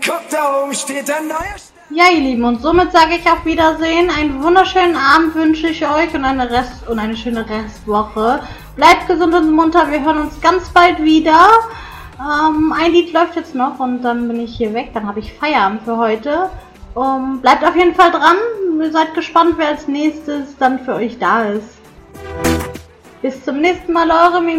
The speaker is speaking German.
guck, da oben steht ein neuer... Ja, ihr Lieben, und somit sage ich auf Wiedersehen. Einen wunderschönen Abend wünsche ich euch und eine schöne Restwoche. Bleibt gesund und munter, wir hören uns ganz bald wieder. Ein Lied läuft jetzt noch und dann bin ich hier weg, dann habe ich Feierabend für heute. Bleibt auf jeden Fall dran, ihr seid gespannt, wer als nächstes dann für euch da ist. Bis zum nächsten Mal, eure Mimi.